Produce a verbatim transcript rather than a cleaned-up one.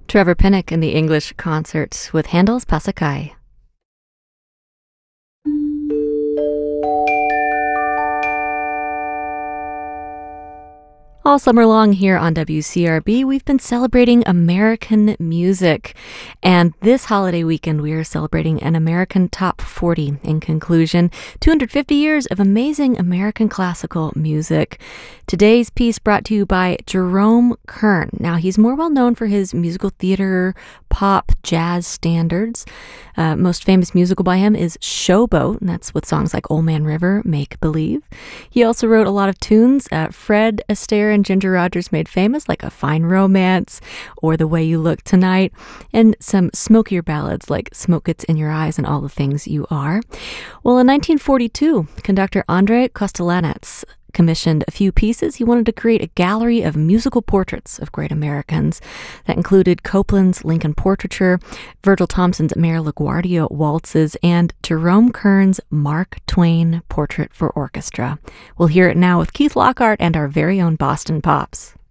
Trevor Pinnock in the English concert with Handel's Passakai. All summer long here on W C R B, we've been celebrating American music. And this holiday weekend, we are celebrating an American Top forty. In conclusion, two hundred fifty years of amazing American classical music. Today's piece brought to you by Jerome Kern. Now, he's more well known for his musical theater, pop, jazz standards. Uh, most famous musical by him is Showboat, and that's with songs like Old Man River, Make Believe. He also wrote a lot of tunes uh, Fred Astaire and Ginger Rogers made famous, like A Fine Romance or The Way You Look Tonight, and some smokier ballads like Smoke Gets in Your Eyes and All the Things You Are. Well, in nineteen forty-two, conductor Andrei Kostelanetz commissioned a few pieces. He wanted to create a gallery of musical portraits of great Americans that included Copland's Lincoln Portraiture, Virgil Thompson's Mare LaGuardia waltzes, and Jerome Kern's Mark Twain Portrait for Orchestra. We'll hear it now with Keith Lockhart and our very own Boston Pops.